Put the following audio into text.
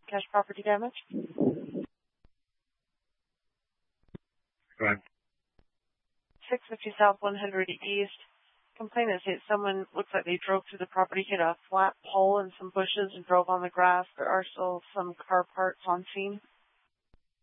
Cash property damage. Go ahead. 650 South 100 East. Complainant states someone looks like they drove through the property, hit a flat pole and some bushes, and drove on the grass. There are still some car parts on scene.